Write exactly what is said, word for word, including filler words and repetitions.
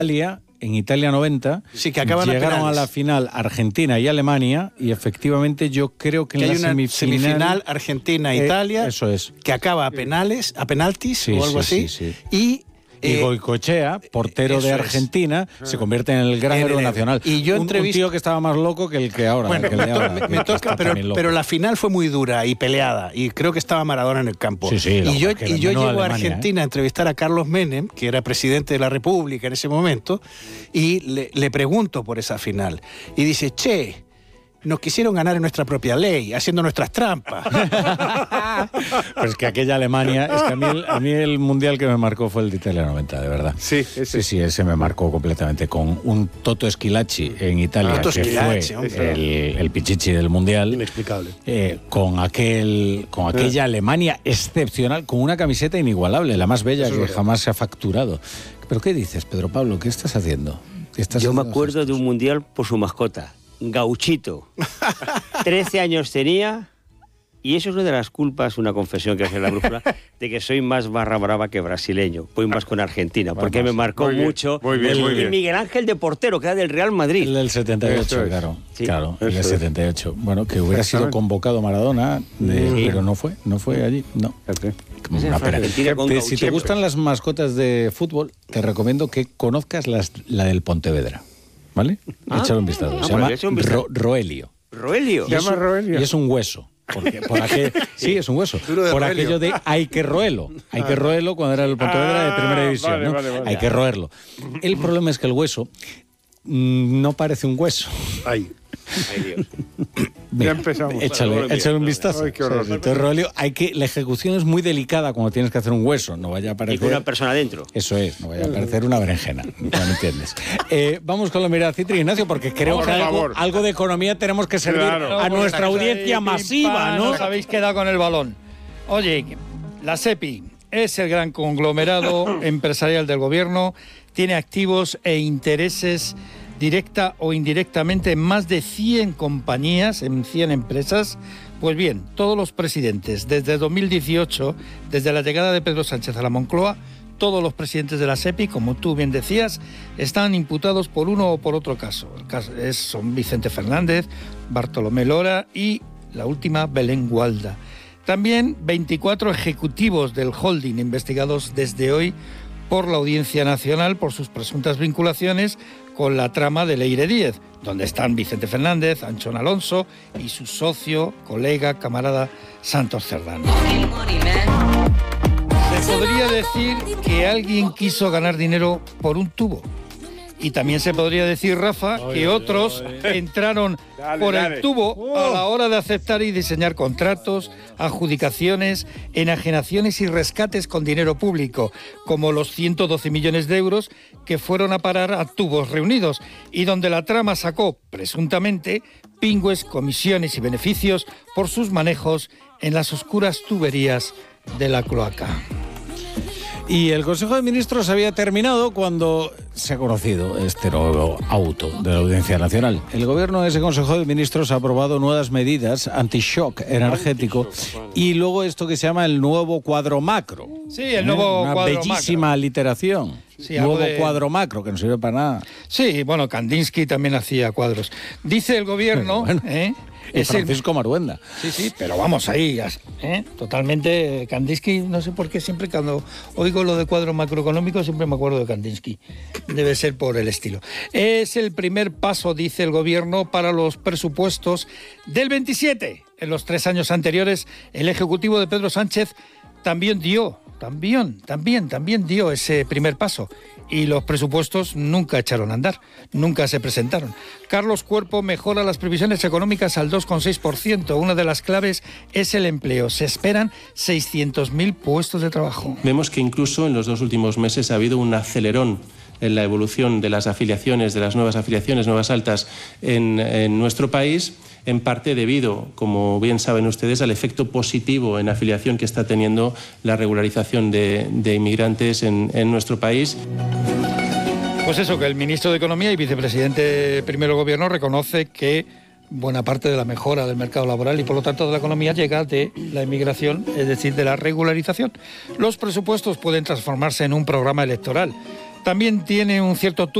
Italia, en Italia noventa, sí, que acaban llegaron a, a la final Argentina y Alemania, y efectivamente yo creo que, que en hay la una semifinal, semifinal Argentina-Italia, eh, eso es, que acaba a penales, a penaltis sí, o algo sí, así, sí, sí. y Y eh, Goicoechea, portero de Argentina, es. se convierte en el gran en héroe el, nacional. Y yo un, entrevist... un tío que estaba más loco que el que ahora. Bueno, que me, le to ahora, me, que, me toca, pero, pero la final fue muy dura y peleada, y creo que estaba Maradona en el campo. Sí, sí, y yo, y yo llego Alemania, a Argentina ¿eh? a entrevistar a Carlos Menem, que era presidente de la República en ese momento, y le, le pregunto por esa final. Y dice, che, nos quisieron ganar en nuestra propia ley, haciendo nuestras trampas. Pues que aquella Alemania, es que a mí, el, a mí el mundial que me marcó fue el de Italia noventa, de verdad. Sí, ese. Sí, sí, ese me marcó completamente, con un Toto Schilacci en Italia, ah, que Schilacci, fue el, el pichichi del mundial. Inexplicable. Eh, con aquel, con aquella eh. Alemania excepcional, con una camiseta inigualable, la más bella Eso que jamás se ha facturado. ¿Pero qué dices, Pedro Pablo? ¿Qué estás haciendo? ¿Estás Yo haciendo me acuerdo gestos? de un mundial por su mascota. Gauchito. trece años tenía, y eso es una de las culpas, una confesión que hace la brújula, de que soy más barra brava que brasileño. Voy más con Argentina, porque bueno, me marcó muy bien, mucho. Muy bien, el, muy bien. Y Miguel Ángel de portero, que era del Real Madrid. El del setenta y ocho, claro. Sí. Claro, el del setenta y ocho. Bueno, que hubiera sido convocado Maradona, de, sí. pero no fue, no fue allí, no. Okay. Una pena. Te, si te gustan las mascotas de fútbol, te recomiendo que conozcas las, la del Pontevedra. ¿Vale? Ah, Échale un vistazo. Ah, se llama un vistazo. Ro Roelio. ¿Roelio? Se llama Roelio. Y es un hueso. Porque, por aquel, sí, es un hueso. Por aquello de hay que roerlo. Hay que roerlo cuando era el Pontevedra ah, de primera división. Vale, ¿no? vale, vale. Hay que roerlo. El problema es que el hueso mmm, no parece un hueso. Ay. Ay, Dios. Mira, ya empezamos. Échale, échale un vistazo. Ay, qué horror. Entonces, Roelio, hay que, la ejecución es muy delicada cuando tienes que hacer un hueso. No vaya a aparecer... Y con una persona dentro. Eso es, no vaya a aparecer una berenjena. ¿No me entiendes? Eh, vamos con la mirada Citri, Ignacio, porque creo Por que algo, algo de economía tenemos que servir claro. a nuestra audiencia ahí, masiva, ¿no? Os habéis quedado con el balón. Oye, la SEPI es el gran conglomerado empresarial del gobierno, tiene activos e intereses directa o indirectamente en más de cien compañías, en cien empresas. Pues bien, todos los presidentes, desde dos mil dieciocho, desde la llegada de Pedro Sánchez a la Moncloa, todos los presidentes de la SEPI, como tú bien decías, están imputados por uno o por otro caso. El caso es, son Vicente Fernández, Bartolomé Lora y, la última, Belén Gualda. También veinticuatro ejecutivos del holding investigados desde hoy por la Audiencia Nacional por sus presuntas vinculaciones con la trama de Leire Díez, donde están Vicente Fernández, Anchón Alonso y su socio, colega, camarada Santos Cerdán. Se podría decir que alguien quiso ganar dinero por un tubo. Y también se podría decir, Rafa, que otros entraron por el tubo a la hora de aceptar y diseñar contratos, adjudicaciones, enajenaciones y rescates con dinero público, como los ciento doce millones de euros que fueron a parar a Tubos Reunidos, y donde la trama sacó, presuntamente, pingües, comisiones y beneficios por sus manejos en las oscuras tuberías de la cloaca. Y el Consejo de Ministros había terminado cuando se ha conocido este nuevo auto de la Audiencia Nacional. El gobierno de ese Consejo de Ministros ha aprobado nuevas medidas anti-shock energético y luego esto que se llama el nuevo cuadro macro. Sí, el nuevo Una cuadro bellísima macro. aliteración. Sí, nuevo de... cuadro macro, que no sirve para nada. Sí, bueno, Kandinsky también hacía cuadros. Dice el gobierno... bueno, ¿eh? Es Francisco el... Maruenda. Sí, sí, pero vamos ahí, ¿eh? Totalmente. Kandinsky, no sé por qué siempre cuando oigo lo de cuadro macroeconómico siempre me acuerdo de Kandinsky. Debe ser por el estilo. Es el primer paso, dice el gobierno, para los presupuestos del veintisiete. En los tres años anteriores, el Ejecutivo de Pedro Sánchez también dio, también, también, también dio ese primer paso. Y los presupuestos nunca echaron a andar, nunca se presentaron. Carlos Cuerpo mejora las previsiones económicas al dos coma seis por ciento. Una de las claves es el empleo. Se esperan seiscientos mil puestos de trabajo. Vemos que incluso en los dos últimos meses ha habido un acelerón en la evolución de las afiliaciones, de las nuevas afiliaciones, nuevas altas en, en nuestro país, en parte debido, como bien saben ustedes, al efecto positivo en afiliación que está teniendo la regularización de, de inmigrantes en, en nuestro país. Pues eso, que el ministro de Economía y vicepresidente primero del Gobierno reconoce que buena parte de la mejora del mercado laboral y por lo tanto de la economía llega de la inmigración, es decir, de la regularización. Los presupuestos pueden transformarse en un programa electoral. también tiene un cierto